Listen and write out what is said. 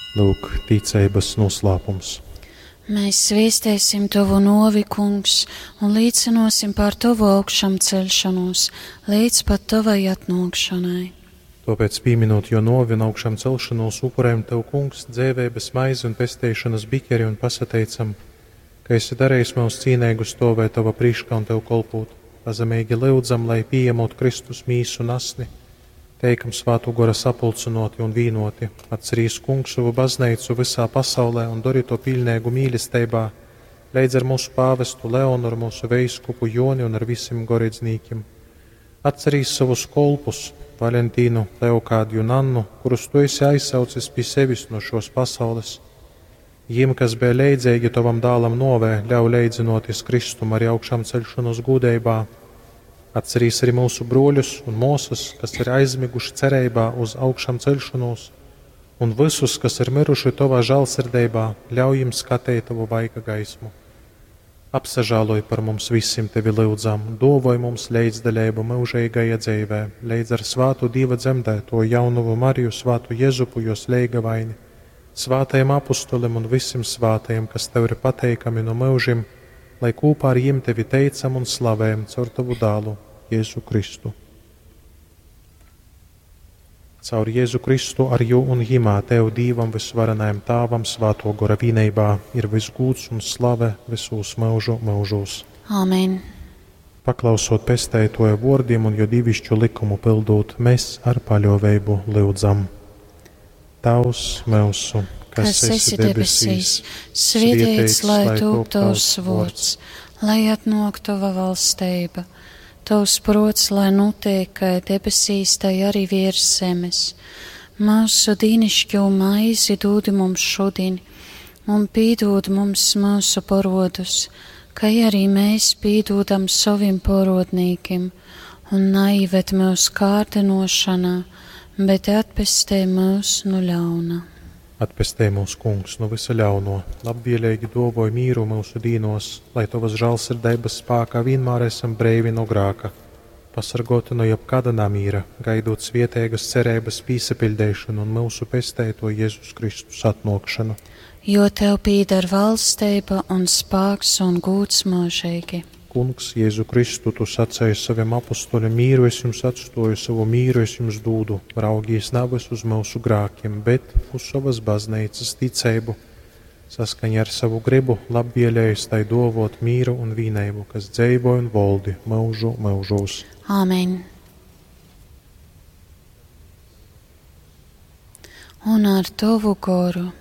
Lūk, ticības noslēpums. Mēs sviestēsim Tavu novi, Kungs, un liecinosim par Tavu augšām celšanos, līdz pat Tavai atnākšanai. Tāpēc, pieminot jo novi un augšām celšanos, upurējam Tev, Kungs, dzēvības maizi un pestīšanas biķeri un pasateicam, ka esi darījis mūs cīnīgus stāvēt Tava priekšā un Tev kolpot. Pazemīgi lūdzam, lai pieņemot Kristus mīsu nasni, teikam svātu gora sapulcinoti un vīnoti, atcerīs Kungs savu baznīcu visā pasaulē un dori to pilnīgu mīlestībā, leidz ar mūsu pāvestu Leonu, ar mūsu veiskupu Joni un ar visiem goredzniekiem. Atcerīs savus kolpus, Valentīnu, Leokādiju un Annu, kurus Tu esi aizsaucis pie sevis no šos pasaules. Jiem, kas bija leidzēgi Tavam dālam novē, ļauj leidzinoties Kristum arī augšām celšanos gūdējībā. Atcerīs arī mūsu broļus un mūsas, kas ir aizmiguši cerībā uz augšām celšanos, un visus, kas ir miruši Tavā žēlsirdībā, ļauj jiem skatīt Tavu vaiga gaismu. Apsažāloj par mums visiem Tevi lūdzam, dovoj mums leidzdaļību mūžīgajā dzīvē, leidz ar svātu Dieva dzemdēto jaunuvu Mariju, svātu Jezupu, jos leiga vaini, svātajiem apustolim un visiem svātajiem, kas Tev ir pateikami no mūžim, lai kopā ar jiem Tevi teicam un slavējam caur Tavu dālu, Jēzu Kristu. Caur Jēzu Kristu ar jū un jimā Tev Dīvam visvarenajam Tāvam svāto gora vienībā ir visgūds un slave visos mūžu mūžos. Amen. Paklausot pestētoja vārdiem un jo divišķu likumu pildot, mēs ar paļāvību lūdzam. Tavs mūsu, kas esi debesīs, svētīts lai top Tavs vārds, lai atnāk Tava valstība, Tavs prots, lai notiek kā debesīs, tai arī virs zemes. Mūsu dīnišķo maizi dod mums šodien, un piedod mums mūsu parodus, kā arī mēs piedodam saviem parodnīkiem, un neieved mūsu kārdinošanā, bet atpestē mūs no ļauna. Atpestē mūs, Kungs, no visa ļauno, labvēlīgi dovoj mīru mūsu dīnos, lai Tavas žēlsirdības spēkā vienmēr esam brīvi no grēka, pasargoti no jebkāda namīra, gaidot svētīgas cerības piesapildīšanu un mūsu pestēto Jēzus Kristus atnākšanu. Jo Tev pieder valstība un spēks un gods mūžīgi. Kungs, Jēzu Kristu, Tu sacēji saviem apustoļiem, mīru es jums atstāju, savu mīru es jums dūdu, raugies nevis uz mūsu grēkiem, bet uz savas baznīcas ticību. Saskaņā ar savu gribu labvēlējis tai dovot mīru un vienību, kas dzīvo un valdi mūžu mūžos. Āmen. Un ar Tavu goru